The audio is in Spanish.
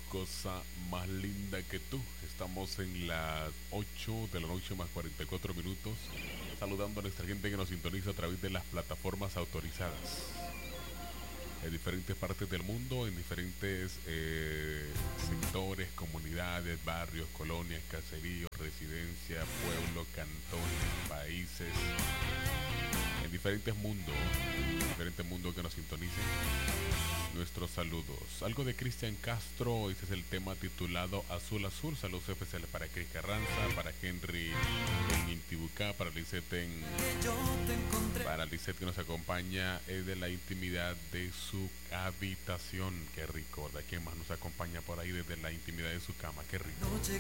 cosa más linda que tú. Estamos en las 8 de la noche más 44 minutos, saludando a nuestra gente que nos sintoniza a través de las plataformas autorizadas en diferentes partes del mundo, en diferentes sectores, comunidades, barrios, colonias, caseríos, residencias, pueblos, cantones, países, en diferentes mundos que nos sintonicen. Nuestros saludos. Algo de Cristian Castro, ese es el tema titulado Azul Azul. Saludos especiales para Cris Carranza, para Henry en Intibucá, para Lisette que nos acompaña de la intimidad de su habitación. Qué rico, ¿verdad? ¿Quién más nos acompaña por ahí desde la intimidad de su cama? Qué rico.